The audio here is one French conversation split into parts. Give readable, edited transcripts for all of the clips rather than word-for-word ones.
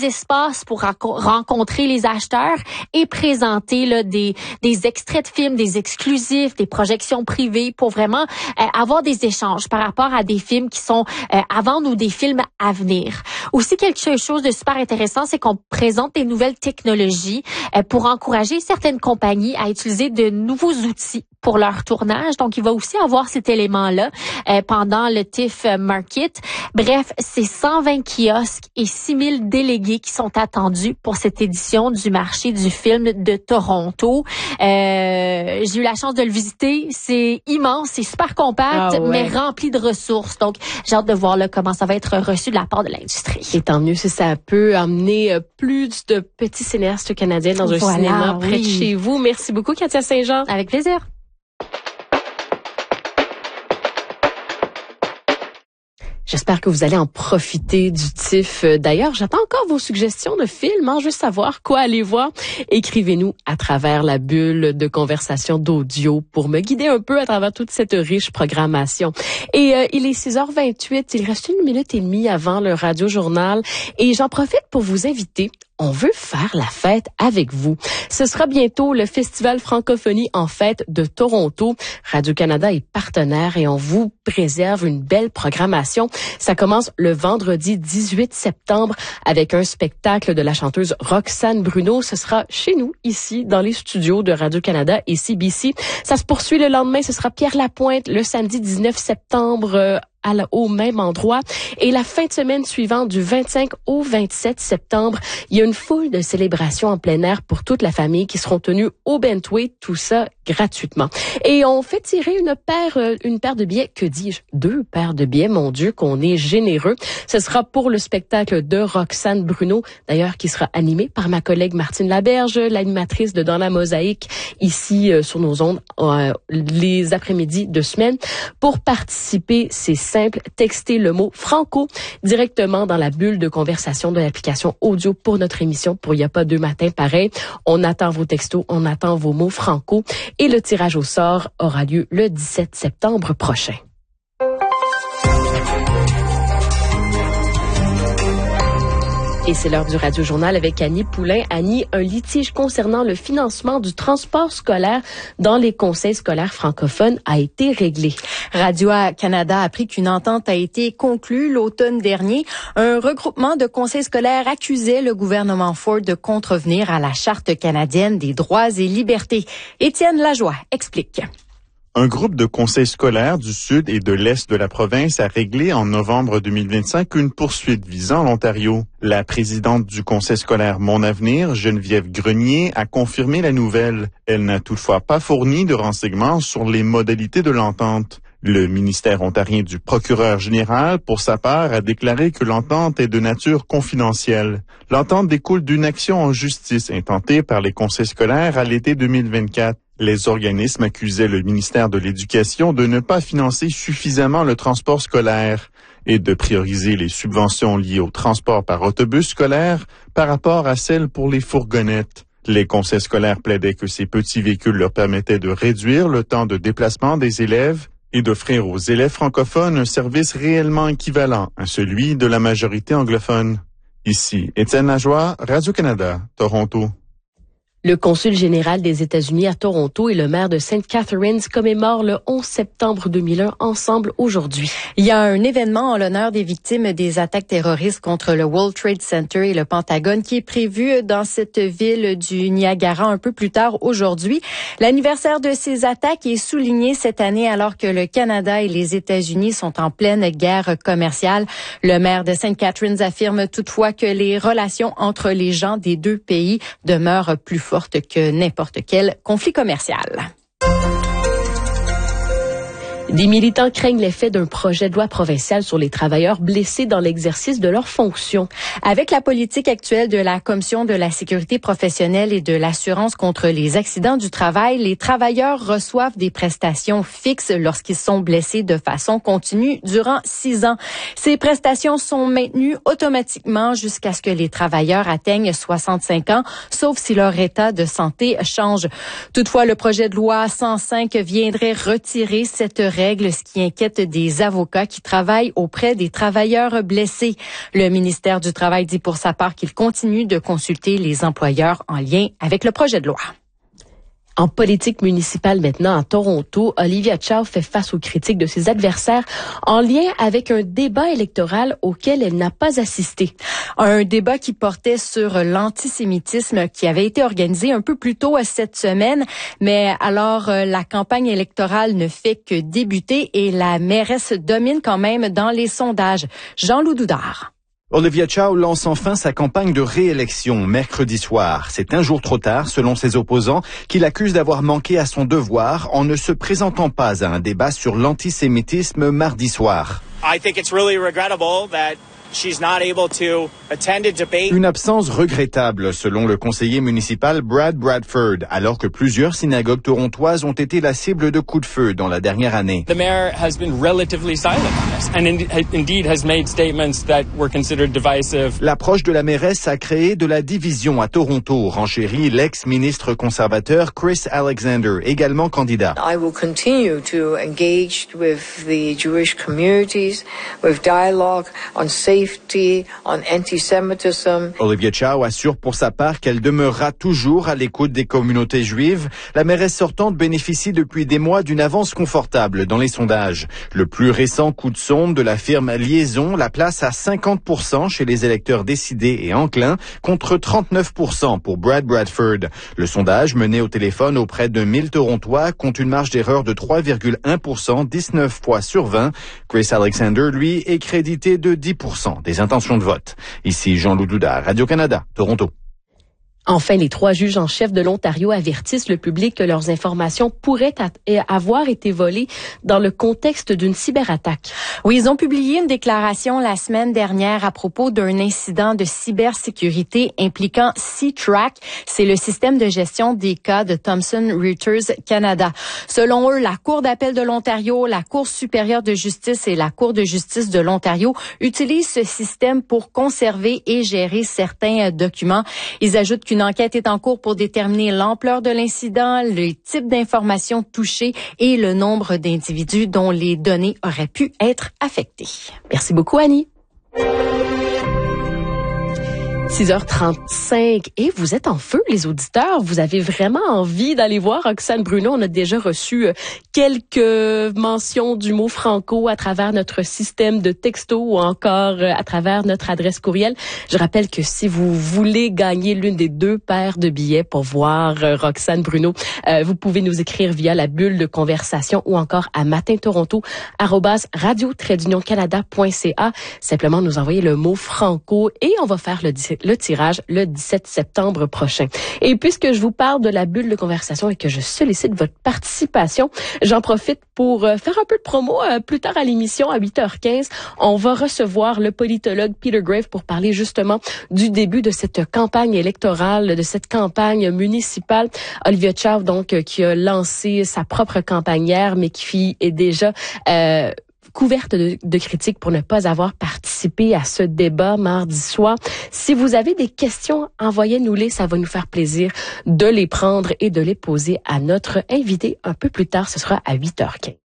des espaces pour rencontrer les acheteurs et présenter là, des extraits de films, des exclusifs, des projections privées pour vraiment avoir des échanges par rapport à des films qui sont à vendre ou des films à venir. Aussi, quelque chose de super intéressant, c'est qu'on présente des nouvelles technologies pour encourager certaines compagnies à utiliser de nouveaux outils pour leur tournage. Donc, il va aussi avoir cet élément-là pendant le TIFF Market. Bref, c'est 120 kiosques et 6000 délégués qui sont attendus pour cette édition du marché du film de Toronto. J'ai eu la chance de le visiter. C'est immense, c'est super compact, mais rempli de ressources. Donc, j'ai hâte de voir là, comment ça va être reçu de la part de l'industrie. Et tant mieux si ça peut amener plus de petits cinéastes canadiens dans un cinéma près de chez vous. Merci beaucoup, Katia Saint-Jean. Avec plaisir. J'espère que vous allez en profiter du TIFF. D'ailleurs, j'attends encore vos suggestions de films. Je veux savoir quoi aller voir. Écrivez-nous à travers la bulle de conversation d'audio pour me guider un peu à travers toute cette riche programmation. Et il est 6h28. Il reste 1 minute et demie avant le Radio-Journal. Et j'en profite pour vous inviter. On veut faire la fête avec vous. Ce sera bientôt le Festival Francophonie en fête de Toronto. Radio-Canada est partenaire et on vous préserve une belle programmation. Ça commence le vendredi 18 septembre avec un spectacle de la chanteuse Roxane Bruno. Ce sera chez nous, ici, dans les studios de Radio-Canada et CBC. Ça se poursuit le lendemain. Ce sera Pierre Lapointe le samedi 19 septembre au même endroit. Et la fin de semaine suivante, du 25 au 27 septembre, il y a une foule de célébrations en plein air pour toute la famille qui seront tenues au Bentway, tout ça gratuitement. Et on fait tirer une paire de billets, que dis-je? 2 paires de billets, mon Dieu, qu'on est généreux. Ce sera pour le spectacle de Roxane Bruno, d'ailleurs, qui sera animé par ma collègue Martine Laberge, l'animatrice de Dans la Mosaïque, ici sur nos ondes, les après-midi de semaine. Pour participer, c'est simple, textez le mot Franco directement dans la bulle de conversation de l'application audio pour notre émission pour Il n'y a pas 2 matins pareil. On attend vos textos, on attend vos mots Franco et le tirage au sort aura lieu le 17 septembre prochain. Et c'est l'heure du Radio-Journal avec Annie Poulain. Annie, un litige concernant le financement du transport scolaire dans les conseils scolaires francophones a été réglé. Radio-Canada a appris qu'une entente a été conclue l'automne dernier. Un regroupement de conseils scolaires accusait le gouvernement Ford de contrevenir à la Charte canadienne des droits et libertés. Étienne Lajoie explique. Un groupe de conseils scolaires du sud et de l'est de la province a réglé en novembre 2025 une poursuite visant l'Ontario. La présidente du conseil scolaire Mon Avenir, Geneviève Grenier, a confirmé la nouvelle. Elle n'a toutefois pas fourni de renseignements sur les modalités de l'entente. Le ministère ontarien du procureur général, pour sa part, a déclaré que l'entente est de nature confidentielle. L'entente découle d'une action en justice intentée par les conseils scolaires à l'été 2024. Les organismes accusaient le ministère de l'Éducation de ne pas financer suffisamment le transport scolaire et de prioriser les subventions liées au transport par autobus scolaire par rapport à celles pour les fourgonnettes. Les conseils scolaires plaidaient que ces petits véhicules leur permettaient de réduire le temps de déplacement des élèves et d'offrir aux élèves francophones un service réellement équivalent à celui de la majorité anglophone. Ici, Étienne Lajoie, Radio-Canada, Toronto. Le consul général des États-Unis à Toronto et le maire de St. Catharines commémorent le 11 septembre 2001 ensemble aujourd'hui. Il y a un événement en l'honneur des victimes des attaques terroristes contre le World Trade Center et le Pentagone qui est prévu dans cette ville du Niagara un peu plus tard aujourd'hui. L'anniversaire de ces attaques est souligné cette année alors que le Canada et les États-Unis sont en pleine guerre commerciale. Le maire de St. Catharines affirme toutefois que les relations entre les gens des deux pays demeurent plus fortes que n'importe quel conflit commercial. Des militants craignent l'effet d'un projet de loi provincial sur les travailleurs blessés dans l'exercice de leurs fonctions. Avec la politique actuelle de la Commission de la sécurité professionnelle et de l'assurance contre les accidents du travail, les travailleurs reçoivent des prestations fixes lorsqu'ils sont blessés de façon continue durant 6 ans. Ces prestations sont maintenues automatiquement jusqu'à ce que les travailleurs atteignent 65 ans, sauf si leur état de santé change. Toutefois, le projet de loi 105 viendrait retirer cette règle, ce qui inquiète des avocats qui travaillent auprès des travailleurs blessés. Le ministère du Travail dit pour sa part qu'il continue de consulter les employeurs en lien avec le projet de loi. En politique municipale maintenant à Toronto, Olivia Chow fait face aux critiques de ses adversaires en lien avec un débat électoral auquel elle n'a pas assisté. Un débat qui portait sur l'antisémitisme qui avait été organisé un peu plus tôt cette semaine, mais alors la campagne électorale ne fait que débuter et la mairesse domine quand même dans les sondages. Jean-Loup Doudard. Olivia Chow lance enfin sa campagne de réélection mercredi soir. C'est un jour trop tard, selon ses opposants, qui l'accusent d'avoir manqué à son devoir en ne se présentant pas à un débat sur l'antisémitisme mardi soir. I think it's really regrettable that she's not able to attend a debate. Une absence regrettable, selon le conseiller municipal Brad Bradford, alors que plusieurs synagogues torontoises ont été la cible de coups de feu dans la dernière année. The mayor has been relatively silent on this and indeed has made statements that were considered divisive. L'approche de la mairesse a créé de la division à Toronto, renchérit l'ex-ministre conservateur Chris Alexander, également candidat. I will continue to engage with the Jewish communities with dialogue on safety, on anti-Semitism. Olivia Chow assure pour sa part qu'elle demeurera toujours à l'écoute des communautés juives. La mairesse sortante bénéficie depuis des mois d'une avance confortable dans les sondages. Le plus récent coup de sonde de la firme Liaison la place à 50% chez les électeurs décidés et enclins contre 39% pour Brad Bradford. Le sondage mené au téléphone auprès de 1000 Torontois compte une marge d'erreur de 3,1%, 19 fois sur 20. Chris Alexander, lui, est crédité de 10% des intentions de vote. Ici Jean-Loup Doudard, Radio-Canada, Toronto. Enfin, les 3 juges en chef de l'Ontario avertissent le public que leurs informations pourraient avoir été volées dans le contexte d'une cyberattaque. Oui, ils ont publié une déclaration la semaine dernière à propos d'un incident de cybersécurité impliquant C-Track. C'est le système de gestion des cas de Thomson Reuters Canada. Selon eux, la Cour d'appel de l'Ontario, la Cour supérieure de justice et la Cour de justice de l'Ontario utilisent ce système pour conserver et gérer certains documents. Ils ajoutent qu'une enquête est en cours pour déterminer l'ampleur de l'incident, le type d'informations touchées et le nombre d'individus dont les données auraient pu être affectées. Merci beaucoup, Annie. 6h35 et vous êtes en feu, les auditeurs. Vous avez vraiment envie d'aller voir Roxane Bruno. On a déjà reçu quelques mentions du mot franco à travers notre système de texto ou encore à travers notre adresse courriel. Je rappelle que si vous voulez gagner l'une des 2 paires de billets pour voir Roxane Bruno, vous pouvez nous écrire via la bulle de conversation ou encore à matintoronto@radio-canada.ca. Simplement nous envoyer le mot franco et on va faire le tirage le 17 septembre prochain. Et puisque je vous parle de la bulle de conversation et que je sollicite votre participation, j'en profite pour faire un peu de promo. Plus tard à l'émission, à 8h15, on va recevoir le politologue Peter Graves pour parler justement du début de cette campagne électorale, de cette campagne municipale. Olivia Chow, donc, qui a lancé sa propre campagne, mais qui est déjà couverte de critiques pour ne pas avoir participé à ce débat mardi soir. Si vous avez des questions, envoyez-nous-les. Ça va nous faire plaisir de les prendre et de les poser à notre invité un peu plus tard. Ce sera à 8h15.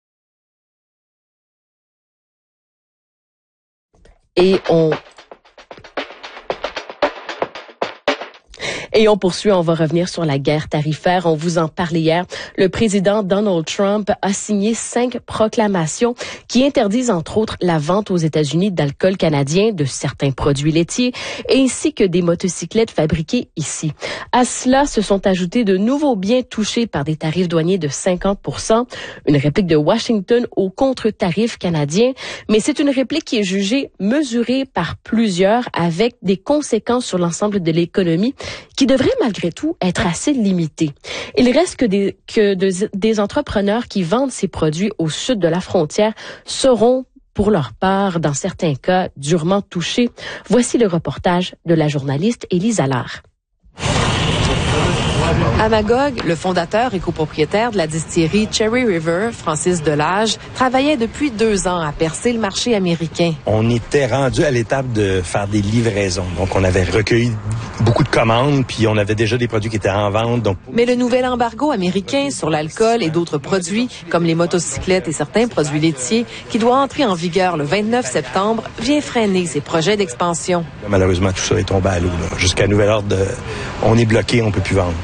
Et on poursuit, on va revenir sur la guerre tarifaire. On vous en parlait hier. Le président Donald Trump a signé 5 proclamations qui interdisent entre autres la vente aux États-Unis d'alcool canadien, de certains produits laitiers, ainsi que des motocyclettes fabriquées ici. À cela se sont ajoutés de nouveaux biens touchés par des tarifs douaniers de 50%, une réplique de Washington au contre-tarif canadien, mais c'est une réplique qui est jugée mesurée par plusieurs avec des conséquences sur l'ensemble de l'économie qui devrait malgré tout être assez limité. Il reste que des entrepreneurs qui vendent ces produits au sud de la frontière seront, pour leur part, dans certains cas, durement touchés. Voici le reportage de la journaliste Élise Allard. À Magog, le fondateur et copropriétaire de la distillerie Cherry River, Francis Delage, travaillait depuis 2 ans à percer le marché américain. On était rendu à l'étape de faire des livraisons. Donc, on avait recueilli beaucoup de commandes, puis on avait déjà des produits qui étaient en vente. Mais le nouvel embargo américain sur l'alcool et d'autres produits, comme les motocyclettes et certains produits laitiers, qui doit entrer en vigueur le 29 septembre, vient freiner ces projets d'expansion. Malheureusement, tout ça est tombé à l'eau. Jusqu'à nouvel ordre, on est bloqué, on peut plus vendre.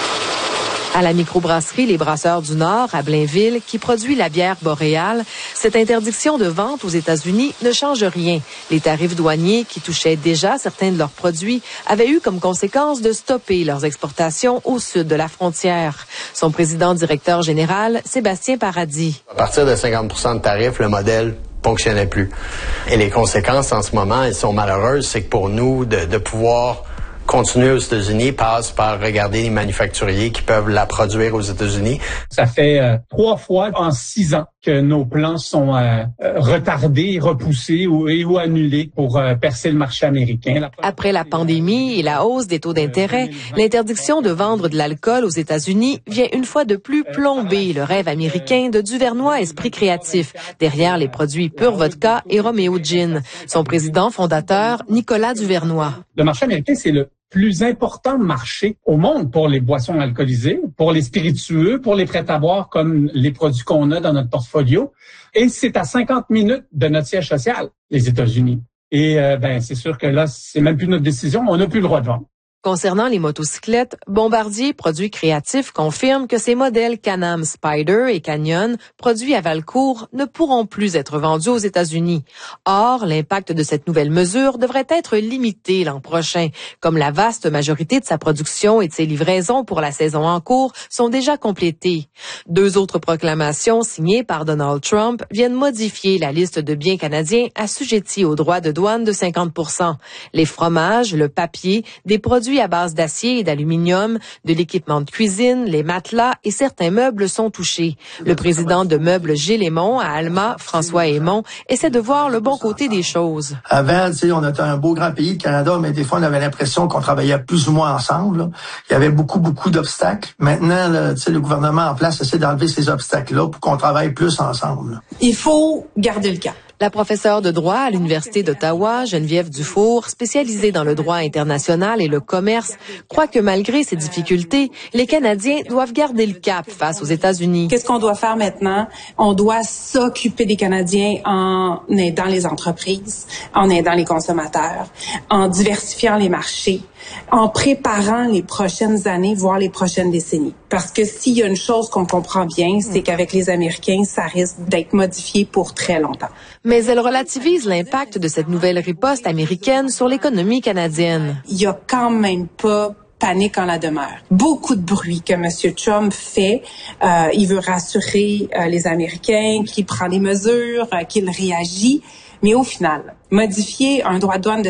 À la microbrasserie Les Brasseurs du Nord, à Blainville, qui produit la bière boréale, cette interdiction de vente aux États-Unis ne change rien. Les tarifs douaniers, qui touchaient déjà certains de leurs produits, avaient eu comme conséquence de stopper leurs exportations au sud de la frontière. Son président-directeur général, Sébastien Paradis. À partir de 50% de tarifs, le modèle fonctionnait plus. Et les conséquences en ce moment, elles sont malheureuses. C'est que pour nous, de pouvoir continuer aux États-Unis passe par regarder les manufacturiers qui peuvent la produire aux États-Unis. Ça fait 3 fois en 6 ans que nos plans sont retardés, repoussés ou annulés pour percer le marché américain. Après la pandémie et la hausse des taux d'intérêt, l'interdiction de vendre de l'alcool aux États-Unis vient une fois de plus plomber le rêve américain de Duvernois Esprit Créatif, derrière les produits Pure Vodka et Romeo Gin. Son président fondateur, Nicolas Duvernois. Le marché américain, c'est le plus important marché au monde pour les boissons alcoolisées, pour les spiritueux, pour les prêts-à-boire comme les produits qu'on a dans notre portfolio. Et c'est à 50 minutes de notre siège social, les États-Unis. Et c'est sûr que là, c'est même plus notre décision, on n'a plus le droit de vendre. Concernant les motocyclettes, Bombardier Produits Créatifs confirme que ces modèles Can-Am Spyder et Canyon, produits à Valcourt, ne pourront plus être vendus aux États-Unis. Or, l'impact de cette nouvelle mesure devrait être limité l'an prochain, comme la vaste majorité de sa production et de ses livraisons pour la saison en cours sont déjà complétées. 2 autres proclamations signées par Donald Trump viennent modifier la liste de biens canadiens assujettis aux droits de douane de 50%. Les fromages, le papier, des produits à base d'acier et d'aluminium, de l'équipement de cuisine, les matelas et certains meubles sont touchés. Le président de Meubles Gilles Aymon à Alma, François Aymon, essaie de voir le bon côté des choses. Avant, on était un beau grand pays, le Canada, mais des fois, on avait l'impression qu'on travaillait plus ou moins ensemble. Là. Il y avait beaucoup d'obstacles. Maintenant, le gouvernement en place essaie d'enlever ces obstacles-là pour qu'on travaille plus ensemble. Là. Il faut garder le cap. La professeure de droit à l'Université d'Ottawa, Geneviève Dufour, spécialisée dans le droit international et le commerce, croit que malgré ces difficultés, les Canadiens doivent garder le cap face aux États-Unis. Qu'est-ce qu'on doit faire maintenant? On doit s'occuper des Canadiens en aidant les entreprises, en aidant les consommateurs, en diversifiant les marchés, en préparant les prochaines années, voire les prochaines décennies. Parce que s'il y a une chose qu'on comprend bien, c'est qu'avec les Américains, ça risque d'être modifié pour très longtemps. Mais elle relativise l'impact de cette nouvelle riposte américaine sur l'économie canadienne. Il y a quand même pas panique en la demeure. Beaucoup de bruit que M. Trump fait. Il veut rassurer les Américains, qu'il prend des mesures, qu'il réagit. Mais au final, modifier un droit de douane de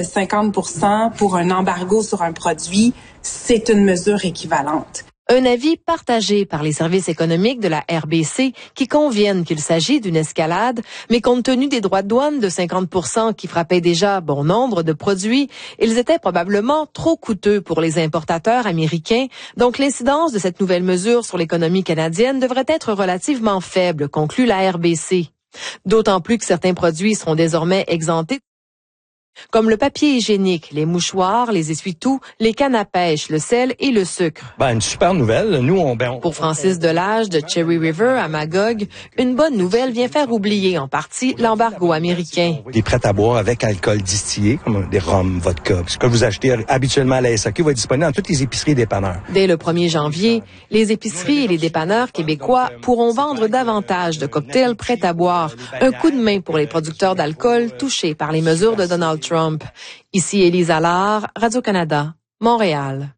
50% pour un embargo sur un produit, c'est une mesure équivalente. Un avis partagé par les services économiques de la RBC qui conviennent qu'il s'agit d'une escalade, mais compte tenu des droits de douane de 50% qui frappaient déjà bon nombre de produits, ils étaient probablement trop coûteux pour les importateurs américains, donc l'incidence de cette nouvelle mesure sur l'économie canadienne devrait être relativement faible, conclut la RBC. D'autant plus que certains produits seront désormais exemptés, comme le papier hygiénique, les mouchoirs, les essuie-tout, les cannes à pêche, le sel et le sucre. Une super nouvelle. Nous, Pour Francis Delage de Cherry River à Magog, une bonne nouvelle vient faire oublier en partie l'embargo américain. Des prêts à boire avec alcool distillé, comme des rhum, vodka. Ce que vous achetez habituellement à la SAQ va être disponible dans toutes les épiceries et dépanneurs. Dès le 1er janvier, les épiceries et les dépanneurs québécois pourront vendre davantage de cocktails prêts à boire. Un coup de main pour les producteurs d'alcool touchés par les mesures de Donald Trump. Ici Élise Allard, Radio-Canada, Montréal.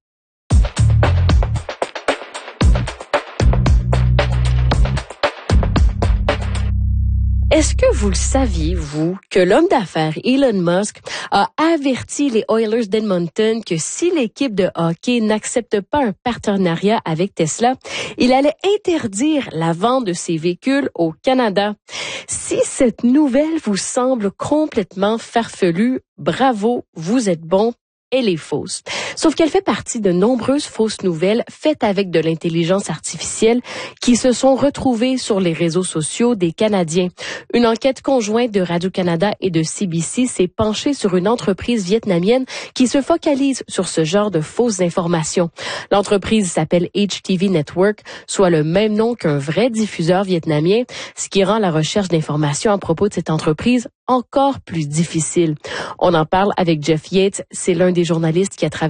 Est-ce que vous le saviez, vous, que l'homme d'affaires Elon Musk a averti les Oilers d'Edmonton que si l'équipe de hockey n'accepte pas un partenariat avec Tesla, il allait interdire la vente de ses véhicules au Canada? Si cette nouvelle vous semble complètement farfelue, bravo, vous êtes bon. elle est fausse. Sauf qu'elle fait partie de nombreuses fausses nouvelles faites avec de l'intelligence artificielle qui se sont retrouvées sur les réseaux sociaux des Canadiens. Une enquête conjointe de Radio-Canada et de CBC s'est penchée sur une entreprise vietnamienne qui se focalise sur ce genre de fausses informations. L'entreprise s'appelle HTV Network, soit le même nom qu'un vrai diffuseur vietnamien, ce qui rend la recherche d'informations à propos de cette entreprise encore plus difficile. On en parle avec Jeff Yates, c'est l'un des journalistes qui a travaillé